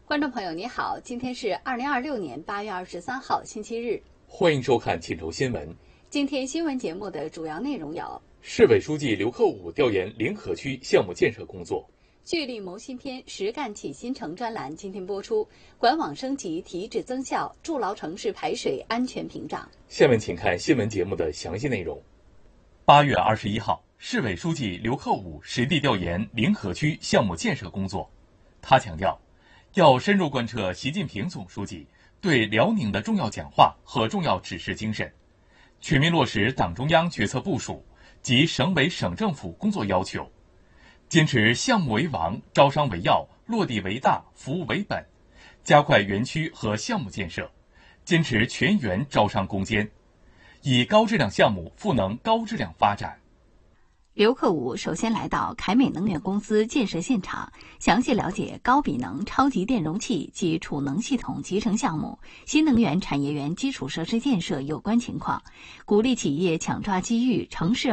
观众朋友你好，今天是2026年8月23号星期日， 欢迎收看锦州新闻。 今天新闻节目的主要内容有： 市委书记刘克武调研临河区项目建设工作； 聚力谋新篇实干起新城专栏今天播出，管网升级提质增效，筑牢城市排水安全屏障。 下面请看新闻节目的详细内容。 8月21号，市委书记刘克武实地调研临河区项目建设工作。他强调，要深入贯彻习近平总书记对辽宁的重要讲话和重要指示精神，全面落实党中央决策部署及省委省政府工作要求，坚持项目为王、招商为要、落地为大、服务为本，加快园区和项目建设，坚持全员招商攻坚，以高质量项目赋能高质量发展。 刘克武首先来到凯美能源公司建设现场，详细了解高比能超级电容器及储能系统集成项目、新能源产业园基础设施建设有关情况，鼓励企业抢抓机遇，乘势